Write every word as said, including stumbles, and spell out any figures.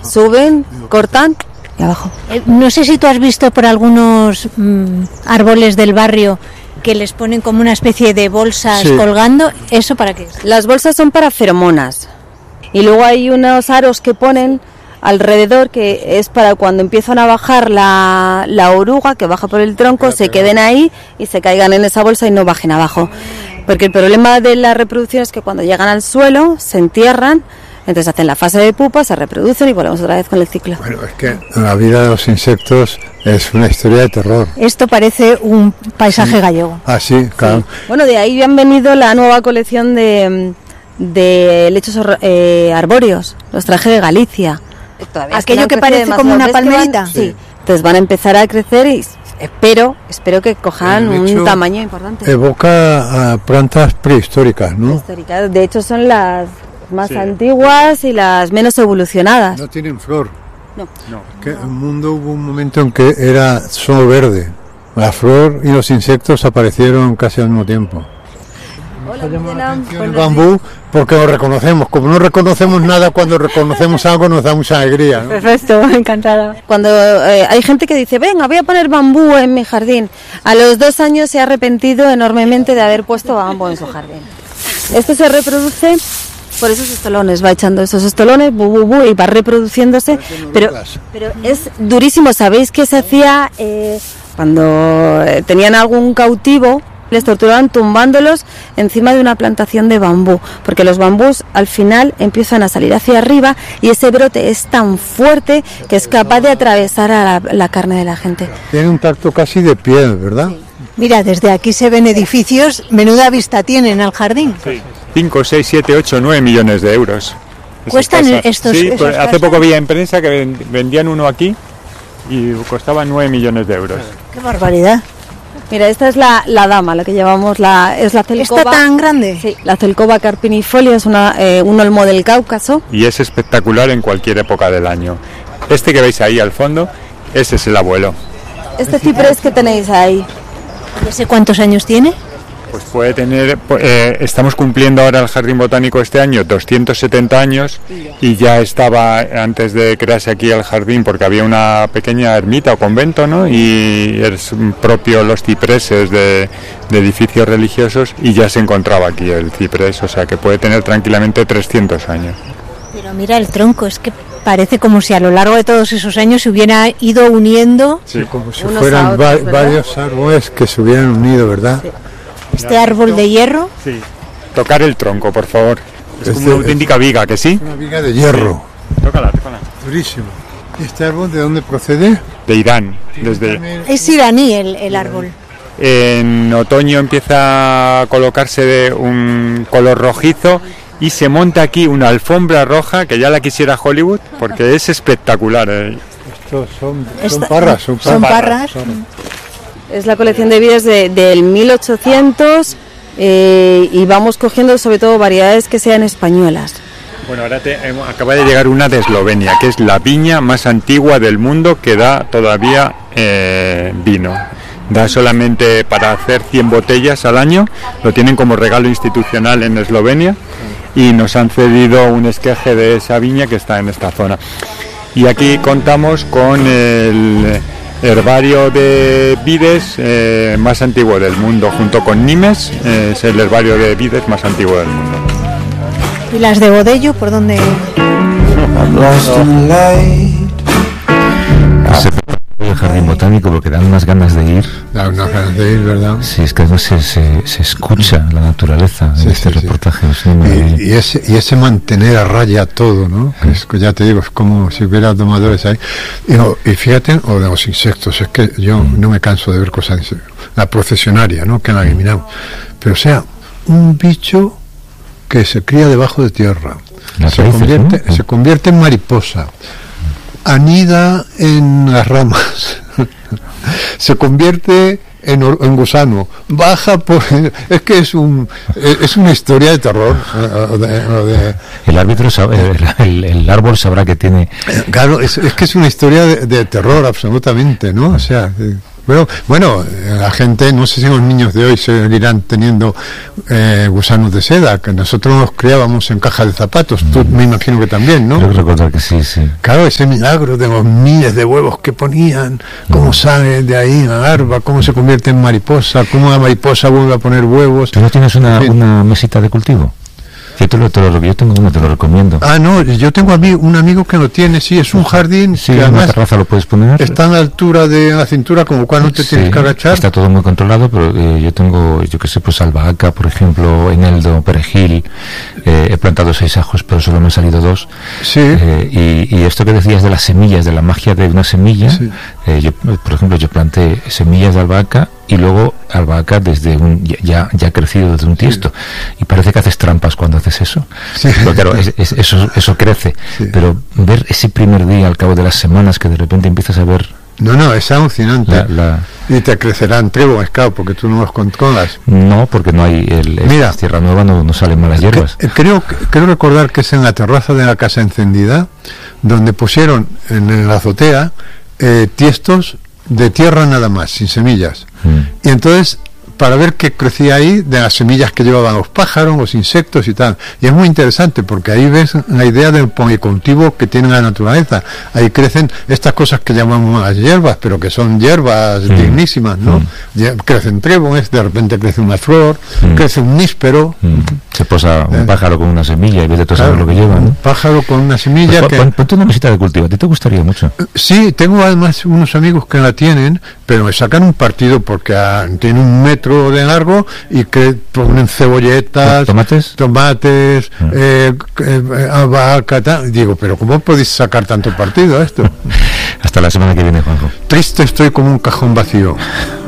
suben, cortan y abajo. Eh, no sé si tú has visto por algunos mmm, árboles del barrio que les ponen como una especie de bolsas sí. colgando. ¿Eso para qué es? Las bolsas son para feromonas. Y luego hay unos aros que ponen alrededor que es para cuando empiezan a bajar la, la oruga que baja por el tronco, se queden ahí y se caigan en esa bolsa y no bajen abajo. Porque el problema de la reproducción es que cuando llegan al suelo se entierran, entonces hacen la fase de pupa, se reproducen y volvemos otra vez con el ciclo. Bueno, es que la vida de los insectos es una historia de terror. Esto parece un paisaje sí. gallego. Ah, sí, claro. Sí. Bueno, de ahí han venido la nueva colección de, de lechos eh, arbóreos, los traje de Galicia. Aquello que parece como una palmerita. Van, sí. Entonces van a empezar a crecer y espero, espero que cojan un tamaño importante. Evoca a plantas prehistóricas, ¿no? Prehistóricas. De hecho son las más sí. antiguas y las menos evolucionadas. No tienen flor. No. no. Que el mundo hubo un momento en que era solo verde. La flor y los insectos aparecieron casi al mismo tiempo. Hola, el bambú, porque lo reconocemos. Como no reconocemos nada, cuando reconocemos algo nos da mucha alegría, ¿no? Perfecto, encantada. Cuando eh, hay gente que dice, venga, voy a poner bambú en mi jardín, a los dos años se ha arrepentido enormemente de haber puesto bambú en su jardín. Esto se reproduce por esos estolones, va echando esos estolones, bu, bu, bu, y va reproduciéndose, pero, pero es durísimo. ¿Sabéis que se hacía eh, cuando eh, tenían algún cautivo? Les torturaban tumbándolos encima de una plantación de bambú, porque los bambús al final empiezan a salir hacia arriba y ese brote es tan fuerte que es capaz de atravesar a la, la carne de la gente. Tiene un tacto casi de piel, ¿verdad? Sí. Mira, desde aquí se ven edificios, menuda vista tienen al jardín. Sí. cinco, seis, siete, ocho, nueve millones de euros. ¿Cuestan estos? Sí, pues hace poco vi en prensa que vendían uno aquí y costaba nueve millones de euros. ¡Qué barbaridad! Mira, esta es la, la dama, la que llevamos, la es la celcoba. ¿Está tan grande? Sí, la celcoba carpinifolia es una, eh, un olmo del Cáucaso. Y es espectacular en cualquier época del año. Este que veis ahí al fondo, ese es el abuelo. Este ciprés que tenéis ahí. ¿No sé cuántos años tiene? Pues puede tener, eh, estamos cumpliendo ahora el Jardín Botánico este año doscientos setenta años y ya estaba antes de crearse aquí el jardín porque había una pequeña ermita o convento, ¿no? Y es propio los cipreses de, de edificios religiosos y ya se encontraba aquí el ciprés, o sea que puede tener tranquilamente trescientos años. Pero mira el tronco, es que parece como si a lo largo de todos esos años se hubiera ido uniendo. Sí, como si fueran otros, va- varios árboles que se hubieran unido, ¿verdad? Sí. Este árbol de hierro. Sí. Tocar el tronco, por favor. Es este, como una auténtica viga, ¿que sí? Una viga de hierro. Sí. Tócala, tócala. Durísimo. ¿Y este árbol de dónde procede? De Irán. Desde... Es iraní el, el árbol. En otoño empieza a colocarse de un color rojizo y se monta aquí una alfombra roja que ya la quisiera Hollywood porque es espectacular. ¿eh? Estos son, son Esta, parras. Son, son parras. parras. Son. Es la colección de vides de, del mil ochocientos eh, y vamos cogiendo sobre todo variedades que sean españolas. Bueno, ahora te, eh, acaba de llegar una de Eslovenia, que es la viña más antigua del mundo que da todavía eh, vino. Da solamente para hacer cien botellas al año, lo tienen como regalo institucional en Eslovenia y nos han cedido un esqueje de esa viña que está en esta zona. Y aquí contamos con el herbario de vides eh, más antiguo del mundo, junto con Nimes, eh, es el herbario de vides más antiguo del mundo. ¿Y las de Bodello por dónde? El jardín botánico porque dan unas ganas de ir. Da unas ganas de ir, ¿verdad? Sí, es que además se, se, se escucha la naturaleza en sí, este sí, reportaje. Sí. Sí, y, y, ese, y ese mantener a raya todo, ¿no? Que es, ya te digo, es como si hubiera domadores ahí. Y, no, y fíjate, o de los insectos, es que yo mm. no me canso de ver cosas. La procesionaria, ¿no? Que la eliminamos. Pero o sea, un bicho que se cría debajo de tierra. Se raíces, convierte, ¿no? se convierte en mariposa. Anida en las ramas, se convierte en, en gusano, baja por... Es que es un es una historia de terror. De, de, el árbitro sabe, el, el árbol sabrá que tiene... Claro, es, es que es una historia de, de terror absolutamente, ¿no? O sea, Bueno, bueno, la gente, no sé si los niños de hoy seguirán teniendo eh, gusanos de seda, que nosotros nos criábamos en caja de zapatos, mm. tú me imagino que también, ¿no? Creo recordar que sí, sí. Claro, ese milagro de los miles de huevos que ponían, cómo mm. sale de ahí la larva, cómo se convierte en mariposa, cómo la mariposa vuelve a poner huevos. ¿Tú no tienes una, sí. una mesita de cultivo? Yo, te lo, te lo, yo tengo uno, te lo recomiendo. Ah, no, yo tengo a mí un amigo que lo tiene, sí, es un jardín. Sí, que en además una terraza lo puedes poner. Está a la altura de la cintura, como cual no te sí, tienes que agachar. Está todo muy controlado, pero eh, yo tengo, yo qué sé, pues albahaca, por ejemplo, eneldo, perejil. Eh, he plantado seis ajos, pero solo me han salido dos. Sí. Eh, y, y esto que decías de las semillas, de la magia de una semilla, sí. eh, yo, por ejemplo, yo planté semillas de albahaca y luego albahaca desde un ya ya crecido desde un tiesto, sí. y parece que haces trampas cuando haces eso, sí. Pero claro, es, es, eso eso crece, sí. Pero ver ese primer día al cabo de las semanas que de repente empiezas a ver, no no es alucinante, la, la... y te crecerán trébol, claro, porque tú no los controlas. No, porque no hay el, el Mira, tierra nueva, no, no salen malas hierbas. Que, creo creo recordar que es en la terraza de la casa encendida donde pusieron en, en la azotea eh, tiestos de tierra nada más, sin semillas. Mm. Y entonces, para ver qué crecía ahí, de las semillas que llevaban los pájaros, los insectos y tal. Y es muy interesante, porque ahí ves la idea del policultivo que tiene la naturaleza. Ahí crecen estas cosas que llamamos las hierbas, pero que son hierbas mm. dignísimas, ¿no? Mm. Crecen tréboles, de repente crece una flor, mm. crece un níspero. Mm. Se posa un pájaro con una semilla y ves de todo claro, lo que lleva, ¿no? Un pájaro con una semilla pues, que... Pon, ponte una mesita de cultivo, ¿a ti te gustaría mucho? Sí, tengo además unos amigos que la tienen, pero me sacan un partido porque ah, tiene un metro de largo y que ponen cebolletas, tomates, tomates, ah. eh, eh, albahaca, tal. Digo, pero ¿cómo podéis sacar tanto partido a esto? Hasta la semana que viene, Juanjo. Triste estoy como un cajón vacío.